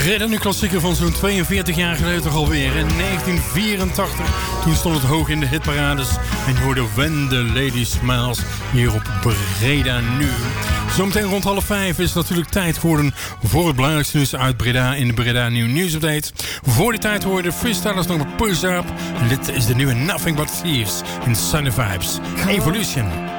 Breda Nu klassieker van zo'n 42 jaar geleden toch alweer. In 1984, toen stond het hoog in de hitparades. En je hoorde When the Lady Smiles hier op Breda Nu. Zometeen rond 4:30 is het natuurlijk tijd geworden voor het belangrijkste nieuws uit Breda in de Breda Nu nieuwsupdate. Voor die tijd hoorde de freestylers nog een Push Up. En dit is de nieuwe Nothing But Thieves in Sunny Vibes. Evolution.